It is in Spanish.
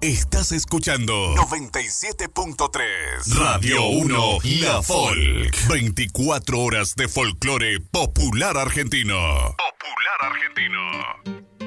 Estás escuchando 97.3 Radio 1 La Folk. 24 horas de folclore popular argentino. Popular argentino.